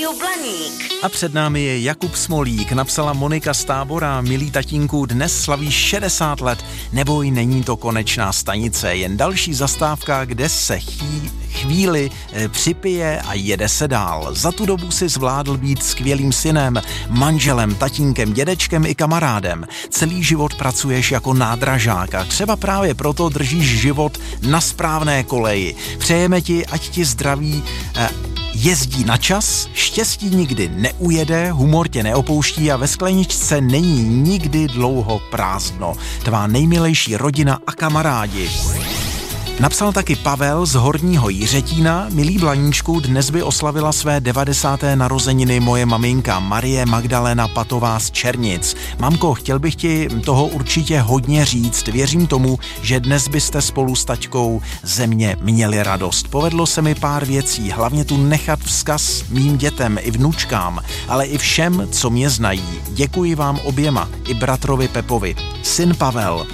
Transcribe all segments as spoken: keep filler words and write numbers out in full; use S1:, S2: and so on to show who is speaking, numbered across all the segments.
S1: Rádio Blaník.
S2: A před námi je Jakub Smolík. Napsala Monika z Tábora: milý tatínku, dnes slaví šedesát let. Neboj, není to konečná stanice, jen další zastávka, kde se chý, chvíli e, připije a jede se dál. Za tu dobu si zvládl být skvělým synem, manželem, tatínkem, dědečkem i kamarádem. Celý život pracuješ jako nádražák a třeba právě proto držíš život na správné koleji. Přejeme ti, ať ti zdraví e, jezdí na čas, štěstí nikdy neujede, humor tě neopouští a ve skleničce není nikdy dlouho prázdno. Tvá nejmilejší rodina a kamarádi. Napsal taky Pavel z Horního Jiřetína: milý Blaníčku, dnes by oslavila své devadesáté narozeniny moje maminka Marie Magdalena Patová z Černic. Mamko, chtěl bych ti toho určitě hodně říct. Věřím tomu, že dnes byste spolu s taťkou ze mě měli radost. Povedlo se mi pár věcí, hlavně tu nechat vzkaz mým dětem i vnučkám, ale i všem, co mě znají. Děkuji vám oběma, i bratrovi Pepovi. Syn Pavel.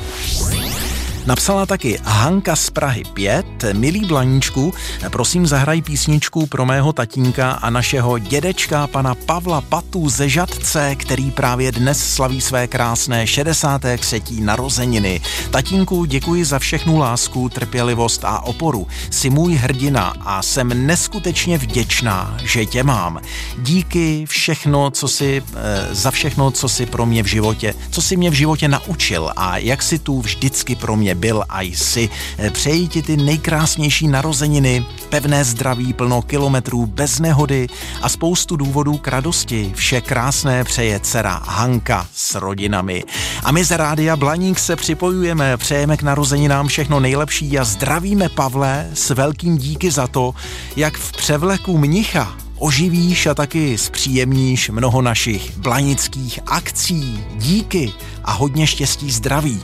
S2: Napsala taky Hanka z Prahy pět: milý Blaníčku, prosím zahraj písničku pro mého tatínka a našeho dědečka pana Pavla Patu ze Žatce, který právě dnes slaví své krásné šedesáté třetí narozeniny. Tatínku, děkuji za všechnu lásku, trpělivost a oporu. Jsi můj hrdina a jsem neskutečně vděčná, že tě mám. Díky všechno, co si, e, za všechno, co si pro mě v životě, co si mě v životě naučil a jak si tu vždycky pro mě byl a jsi. Přeji ti ty nejkrásnější narozeniny, pevné zdraví, plno kilometrů, bez nehody a spoustu důvodů k radosti. Vše krásné přeje dcera Hanka s rodinami. A my z Rádia Blaník se připojujeme, přejeme k narozeninám všechno nejlepší a zdravíme Pavle s velkým díky za to, jak v převleku mnicha oživíš a taky zpříjemníš mnoho našich blanických akcí. Díky a hodně štěstí, zdraví.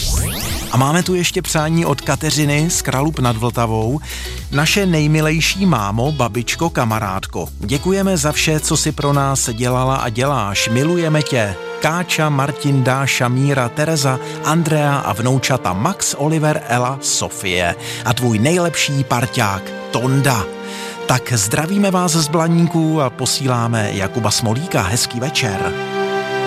S2: A máme tu ještě přání od Kateřiny z Kralup nad Vltavou. Naše nejmilejší mámo, babičko, kamarádko, děkujeme za vše, co si pro nás dělala a děláš. Milujeme tě. Káča, Martin, Dáša, Míra, Tereza, Andrea a vnoučata Max, Oliver, Ela, Sofie. A tvůj nejlepší parťák Tonda. Tak zdravíme vás z Blaníků a posíláme Jakuba Smolíka. Hezký večer.